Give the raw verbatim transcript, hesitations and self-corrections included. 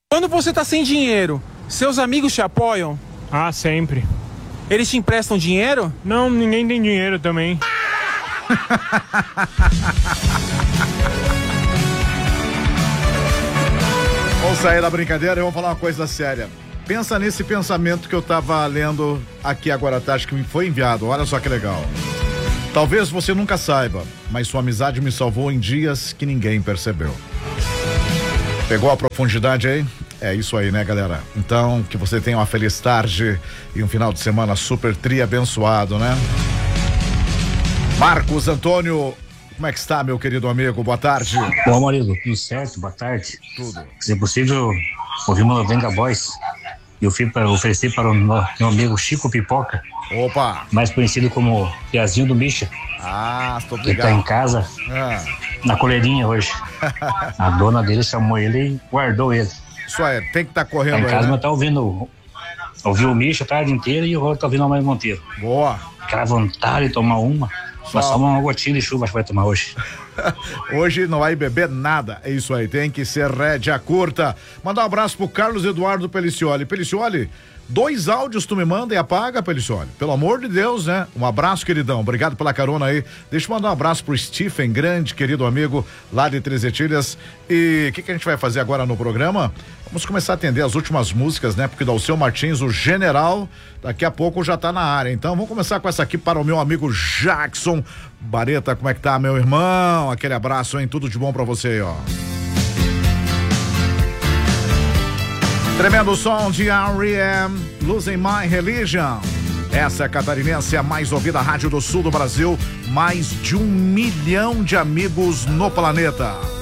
Quando você tá sem dinheiro, seus amigos te apoiam? Ah, sempre. Eles te emprestam dinheiro? Não, ninguém tem dinheiro também. Vamos sair da brincadeira e vamos falar uma coisa séria. Pensa nesse pensamento que eu tava lendo aqui agora à tarde, que me foi enviado. Olha só que legal. Talvez você nunca saiba, mas sua amizade me salvou em dias que ninguém percebeu. Pegou a profundidade aí? É isso aí, né, galera? Então, que você tenha uma feliz tarde e um final de semana super tri abençoado, né? Marcos Antônio, como é que está, meu querido amigo? Boa tarde. Bom, marido, tudo certo? Boa tarde. Tudo. Se possível, ouvimos o Venga Boys. Eu fui para oferecer para o meu, meu amigo Chico Pipoca. Opa! Mais conhecido como Piazinho do Misha. Ah, estou que ligado. tá em casa, ah. na coleirinha hoje. A dona dele chamou ele e guardou ele. Isso aí, tem que estar tá correndo tá em casa, aí, né? mas tá ouvindo, ouviu o Misha a tarde inteira e o tá ouvindo a Mãe Monteiro. Boa. Aquela vontade de tomar uma, só, mas só uma gotinha de chuva que vai tomar hoje. Hoje não vai beber nada, é isso aí, tem que ser rédea curta. Mandar um abraço pro Carlos Eduardo Pelicioli. Pelicioli, dois áudios tu me manda e apaga, Pelicioli. Pelo amor de Deus, né? Um abraço, queridão. Obrigado pela carona aí. Deixa eu mandar um abraço pro Stephen, grande, querido amigo lá de Três Etilhas. E o que, que a gente vai fazer agora no programa? Vamos começar a atender as últimas músicas, né? Porque Dalceu Martins, o general, daqui a pouco já tá na área. Então vamos começar com essa aqui para o meu amigo Jackson Bareta. Como é que tá, meu irmão? Aquele abraço, hein? Tudo de bom pra você aí, ó. Tremendo som de R E M, Losing My Religion. Essa é a catarinense, a mais ouvida rádio do sul do Brasil. Mais de um milhão de amigos no planeta.